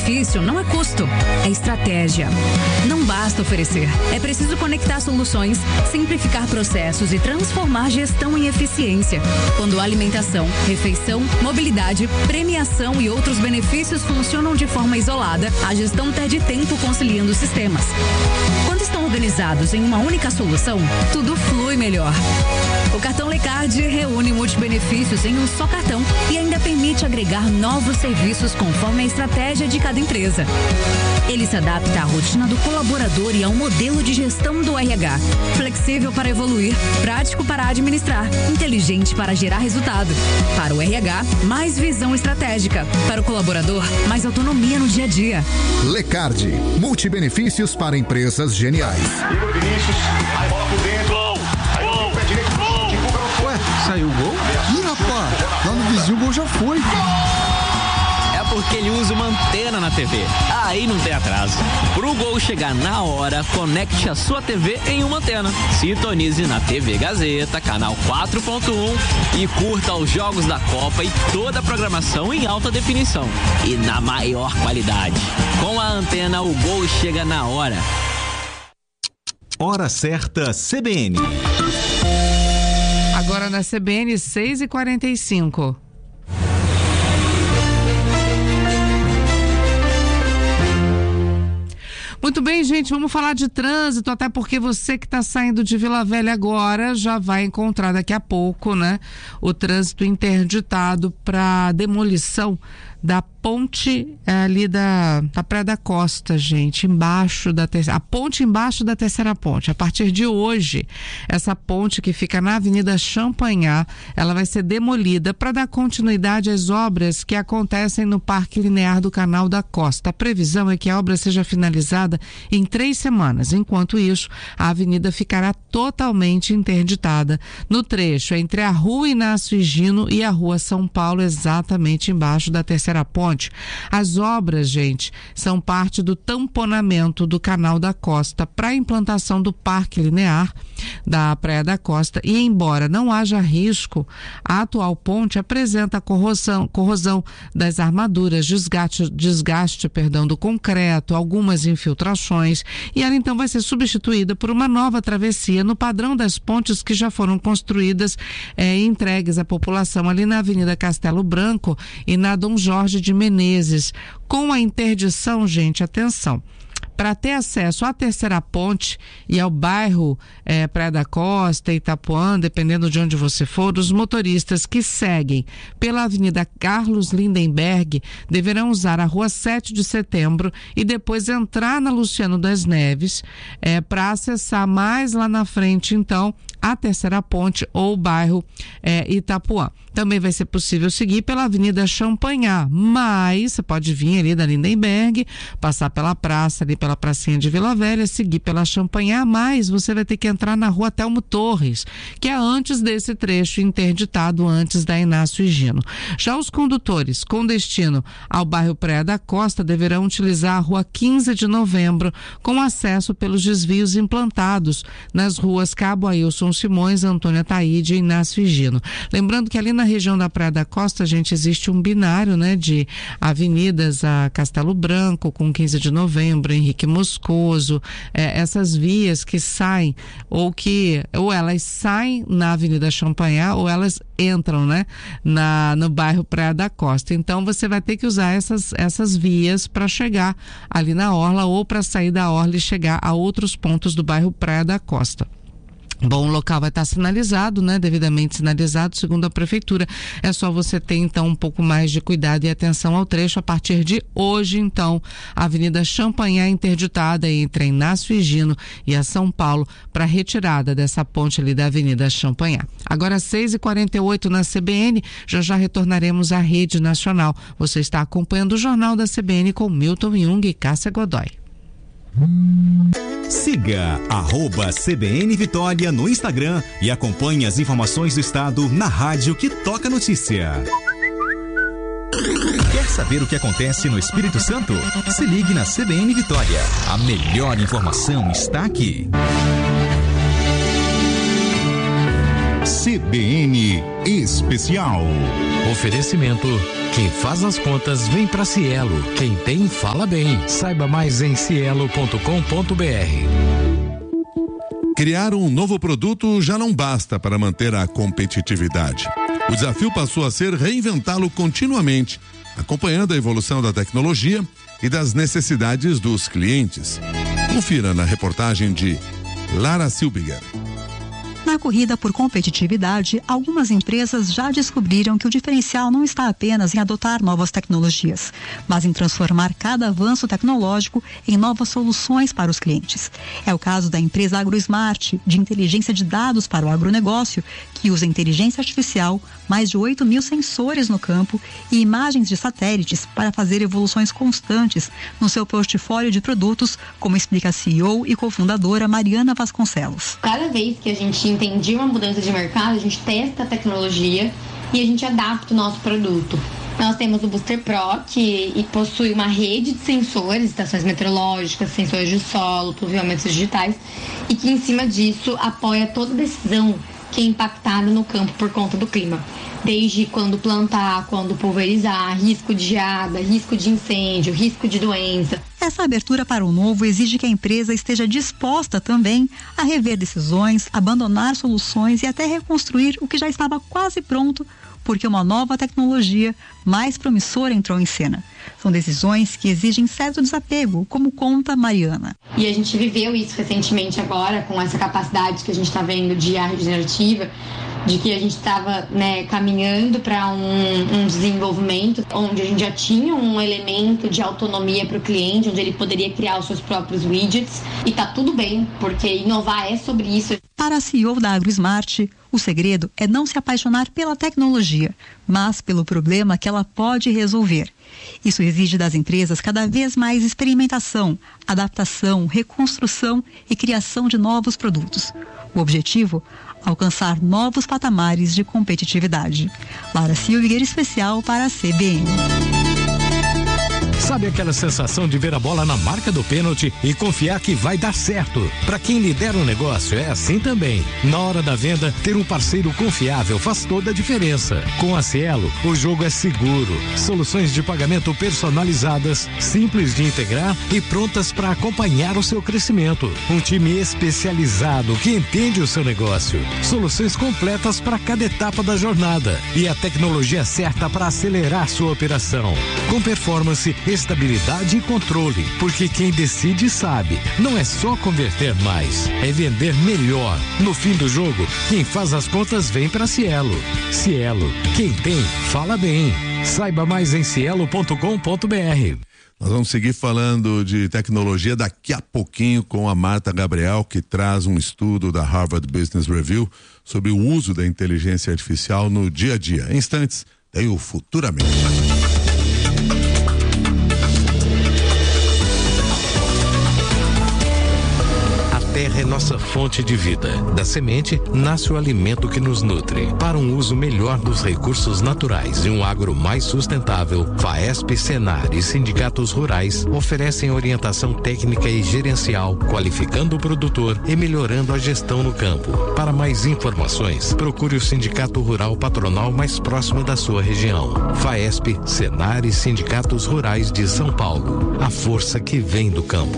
benefício não é custo, é estratégia. Não basta oferecer, é preciso conectar soluções, simplificar processos e transformar gestão em eficiência. Quando alimentação, refeição, mobilidade, premiação e outros benefícios funcionam de forma isolada, a gestão perde tempo conciliando sistemas. Quando estão organizados em uma única solução, tudo flui melhor. O cartão Lecard reúne multibenefícios em um só cartão e ainda permite agregar novos serviços conforme a estratégia de cada empresa. Ele se adapta à rotina do colaborador e ao modelo de gestão do RH. Flexível para evoluir, prático para administrar, inteligente para gerar resultado. Para o RH, mais visão estratégica. Para o colaborador, mais autonomia no dia a dia. Lecard, multibenefícios para empresas geniais. Igor Vinícius, aí bola por dentro. Ué, saiu o gol? Ih, rapaz, lá no vizinho o gol já foi. É porque ele usa uma antena na TV. Aí não tem atraso. Pro gol chegar na hora, conecte a sua TV em uma antena. Sintonize na TV Gazeta, canal 4.1 e curta os jogos da Copa e toda a programação em alta definição e na maior qualidade. Com a antena, o gol chega na hora. Hora certa, CBN. Agora na CBN, 6h45. Muito bem, gente, vamos falar de trânsito, até porque você que está saindo de Vila Velha agora já vai encontrar daqui a pouco, né, o trânsito interditado para demolição da ponte ali da Praia da Costa, gente, a ponte embaixo da terceira ponte. A partir de hoje, essa ponte que fica na Avenida Champanhar, ela vai ser demolida para dar continuidade às obras que acontecem no Parque Linear do Canal da Costa. A previsão é que a obra seja finalizada em 3 semanas. Enquanto isso, a avenida ficará totalmente interditada no trecho entre a Rua Inácio Higino e a Rua São Paulo, exatamente embaixo da terceira ponte. As obras, gente, são parte do tamponamento do Canal da Costa para a implantação do Parque Linear da Praia da Costa e, embora não haja risco, a atual ponte apresenta corrosão das armaduras, desgaste do concreto, algumas infiltrações, e ela então vai ser substituída por uma nova travessia no padrão das pontes que já foram construídas e entregues à população ali na Avenida Castelo Branco e na Dom Jorge de Menezes. Com a interdição, gente, atenção, para ter acesso à terceira ponte e ao bairro Praia da Costa, Itapuã, dependendo de onde você for, os motoristas que seguem pela Avenida Carlos Lindenberg deverão usar a Rua 7 de Setembro e depois entrar na Luciano das Neves para acessar mais lá na frente, então, a terceira ponte ou o bairro Itapuã. Também vai ser possível seguir pela Avenida Champanhar, mas você pode vir ali da Lindenberg, passar pela praça, ali pela pracinha de Vila Velha, seguir pela Champanhar, mas você vai ter que entrar na Rua Telmo Torres, que é antes desse trecho interditado, antes da Inácio Higino. Já os condutores com destino ao bairro Praia da Costa deverão utilizar a Rua 15 de Novembro, com acesso pelos desvios implantados nas ruas Cabo Ailson Simões, Antônia Taíde e Inácio Higino. Lembrando que ali na região da Praia da Costa, gente, existe um binário, né, de avenidas a Castelo Branco, com 15 de Novembro, Henrique Moscoso, essas vias que saem, ou elas saem na Avenida Champanhar, ou elas entram, né, no bairro Praia da Costa. Então você vai ter que usar essas vias para chegar ali na orla ou para sair da orla e chegar a outros pontos do bairro Praia da Costa. Bom, o local vai estar sinalizado, né? Devidamente sinalizado, segundo a prefeitura. É só você ter, então, um pouco mais de cuidado e atenção ao trecho. A partir de hoje, então, a Avenida Champanhar interditada entre a Inácio Higino e a São Paulo para retirada dessa ponte ali da Avenida Champanhar. Agora, 6h48 na CBN, já retornaremos à rede nacional. Você está acompanhando o Jornal da CBN com Milton Jung e Cássia Godoy. Siga @CBN Vitória no Instagram e acompanhe as informações do estado na rádio que toca notícia. Quer saber o que acontece no Espírito Santo? Se ligue na CBN Vitória. A melhor informação está aqui. CBN Especial. Oferecimento: quem faz as contas vem pra Cielo. Quem tem, fala bem. Saiba mais em cielo.com.br. Criar um novo produto já não basta para manter a competitividade. O desafio passou a ser reinventá-lo continuamente, acompanhando a evolução da tecnologia e das necessidades dos clientes. Confira na reportagem de Lara Silbiger. Na corrida por competitividade, algumas empresas já descobriram que o diferencial não está apenas em adotar novas tecnologias, mas em transformar cada avanço tecnológico em novas soluções para os clientes. É o caso da empresa AgroSmart, de inteligência de dados para o agronegócio, que usa inteligência artificial, mais de 8.000 sensores no campo e imagens de satélites para fazer evoluções constantes no seu portfólio de produtos, como explica a CEO e cofundadora Mariana Vasconcelos. Cada vez que a gente entendia uma mudança de mercado, a gente testa a tecnologia e a gente adapta o nosso produto. Nós temos o Booster Pro, que possui uma rede de sensores, estações meteorológicas, sensores de solo, pluviômetros digitais, e que em cima disso apoia toda decisão que é impactada no campo por conta do clima. Desde quando plantar, quando pulverizar, risco de geada, risco de incêndio, risco de doença. Essa abertura para o novo exige que a empresa esteja disposta também a rever decisões, abandonar soluções e até reconstruir o que já estava quase pronto, porque uma nova tecnologia mais promissora entrou em cena. São decisões que exigem certo desapego, como conta Mariana. E a gente viveu isso recentemente agora, com essa capacidade que a gente está vendo de IA regenerativa, de que a gente estava caminhando para um desenvolvimento onde a gente já tinha um elemento de autonomia para o cliente, onde ele poderia criar os seus próprios widgets, e tá tudo bem, porque inovar é sobre isso. Para a CEO da AgroSmart, o segredo é não se apaixonar pela tecnologia, mas pelo problema que ela pode resolver. Isso exige das empresas cada vez mais experimentação, adaptação, reconstrução e criação de novos produtos. O objetivo? Alcançar novos patamares de competitividade. Lara Silviger, especial para a CBN. Sabe aquela sensação de ver a bola na marca do pênalti e confiar que vai dar certo? Para quem lidera um negócio é assim também. Na hora da venda, ter um parceiro confiável faz toda a diferença. Com a Cielo, o jogo é seguro. Soluções de pagamento personalizadas, simples de integrar e prontas para acompanhar o seu crescimento. Um time especializado que entende o seu negócio. Soluções completas para cada etapa da jornada e a tecnologia certa para acelerar sua operação. Com performance, estabilidade e controle, porque quem decide sabe, não é só converter mais, é vender melhor. No fim do jogo, quem faz as contas vem para Cielo. Cielo, quem tem, fala bem. Saiba mais em cielo.com.br. Nós vamos seguir falando de tecnologia daqui a pouquinho com a Marta Gabriel, que traz um estudo da Harvard Business Review sobre o uso da inteligência artificial no dia a dia. Em instantes, tem o Futuramente. A terra é nossa fonte de vida. Da semente nasce o alimento que nos nutre. Para um uso melhor dos recursos naturais e um agro mais sustentável, FAESP, Senar e sindicatos rurais oferecem orientação técnica e gerencial, qualificando o produtor e melhorando a gestão no campo. Para mais informações, procure o sindicato rural patronal mais próximo da sua região. FAESP, Senar e sindicatos rurais de São Paulo. A força que vem do campo.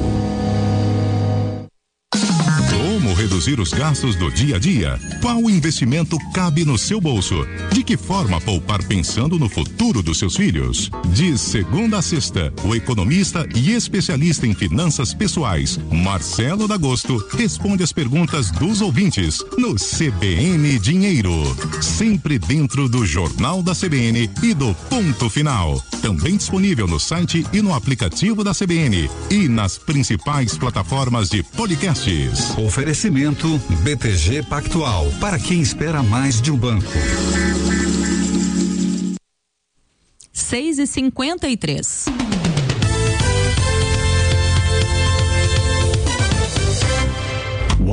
Como reduzir os gastos do dia a dia? Qual investimento cabe no seu bolso? De que forma poupar pensando no futuro dos seus filhos? De segunda a sexta, o economista e especialista em finanças pessoais, Marcelo D'Agosto, responde as perguntas dos ouvintes no CBN Dinheiro. Sempre dentro do Jornal da CBN e do Ponto Final. Também disponível no site e no aplicativo da CBN e nas principais plataformas de podcasts. Oferecimento BTG Pactual, para quem espera mais de um banco. 6h53.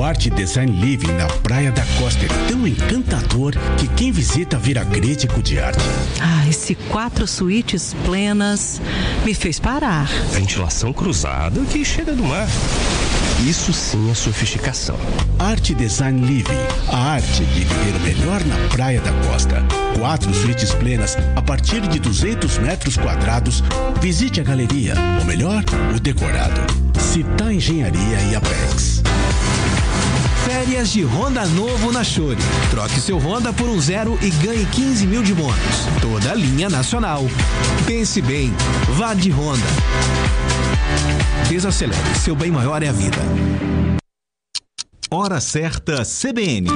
Art Design Living na Praia da Costa é tão encantador que quem visita vira crítico de arte. Esse 4 suítes plenas me fez parar. Ventilação cruzada que chega do mar. Isso sim é sofisticação. Art Design Living, a arte de viver o melhor na Praia da Costa. 4 suítes plenas a partir de 200 metros quadrados. Visite a galeria, ou melhor, o decorado. Citar Engenharia e Apex. Férias de Honda novo na Chore. Troque seu Honda por um 0 e ganhe 15 mil de bônus. Toda a linha nacional. Pense bem, vá de Honda. Desacelere, seu bem maior é a vida. Hora certa CBN.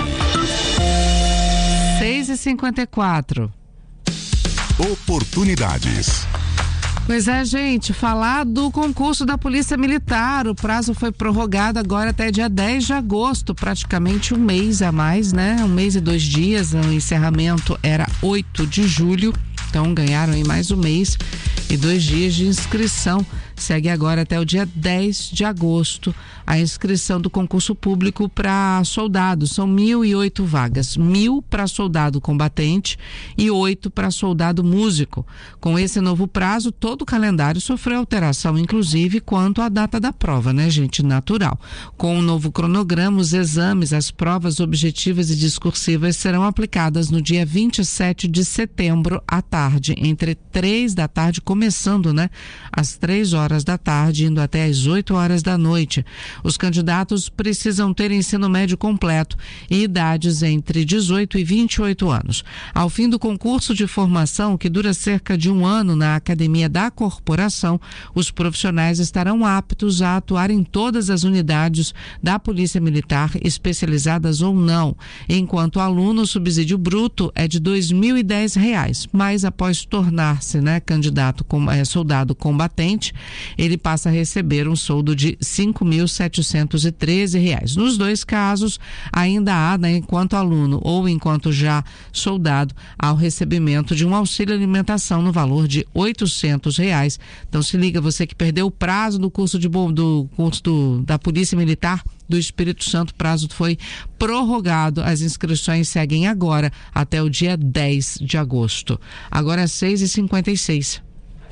6h54. Oportunidades. Pois é, gente, falar do concurso da Polícia Militar, o prazo foi prorrogado agora até dia 10 de agosto, praticamente um mês a mais, né? 1 mês e 2 dias, o encerramento era 8 de julho, então ganharam aí mais 1 mês e 2 dias de inscrição. Segue agora até o dia 10 de agosto a inscrição do concurso público para soldados. São 1.008 vagas, 1.000 para soldado combatente e 8 para soldado músico. Com esse novo prazo, todo o calendário sofreu alteração, inclusive quanto à data da prova, né, gente? Natural. Com o novo cronograma, os exames, as provas objetivas e discursivas serão aplicadas no dia 27 de setembro à tarde, entre 3 da tarde, começando, né, às 3 horas da tarde, indo até às 8 horas da noite. Os candidatos precisam ter ensino médio completo e idades entre 18 e 28 anos. Ao fim do concurso de formação, que dura cerca de 1 ano na Academia da Corporação, os profissionais estarão aptos a atuar em todas as unidades da Polícia Militar, especializadas ou não. Enquanto aluno, o subsídio bruto é de R$ 2.010, mas após tornar-se, né, candidato soldado combatente, ele passa a receber um soldo de R$ 5.713. Nos 2 casos, ainda há, né, enquanto aluno ou enquanto já soldado, há o recebimento de um auxílio alimentação no valor de R$ 800. Então se liga, você que perdeu o prazo do curso da Polícia Militar do Espírito Santo, o prazo foi prorrogado. As inscrições seguem agora até o dia 10 de agosto. Agora 6h56.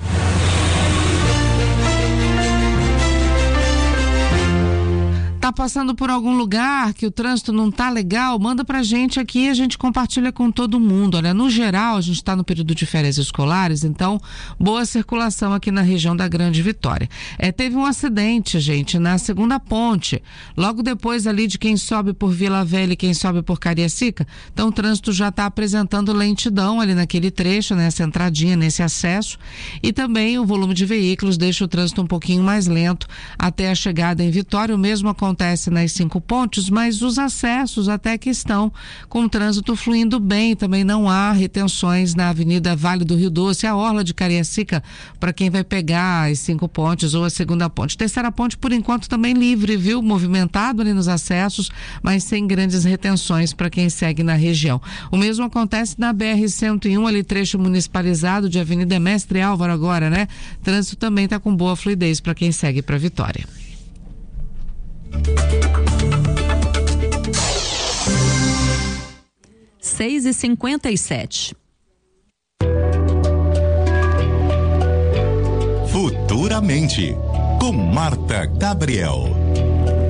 Tá passando por algum lugar que o trânsito não tá legal? Manda pra gente aqui, a gente compartilha com todo mundo. Olha, no geral, a gente tá no período de férias escolares, então boa circulação aqui na região da Grande Vitória. Teve um acidente, gente, na segunda ponte, logo depois ali de quem sobe por Vila Velha e quem sobe por Cariacica. Então o trânsito já tá apresentando lentidão ali naquele trecho, nessa entradinha, nesse acesso, e também o volume de veículos deixa o trânsito um pouquinho mais lento até a chegada em Vitória. O mesmo acontece nas 5 pontes, mas os acessos até que estão com o trânsito fluindo bem. Também não há retenções na Avenida Vale do Rio Doce, a orla de Cariacica, para quem vai pegar as 5 pontes ou a segunda ponte. Terceira ponte, por enquanto, também livre, viu? Movimentado ali nos acessos, mas sem grandes retenções para quem segue na região. O mesmo acontece na BR-101, ali trecho municipalizado de Avenida Mestre Álvaro agora, né? Trânsito também está com boa fluidez para quem segue para Vitória. 6h57. Futuramente, com Marta Gabriel.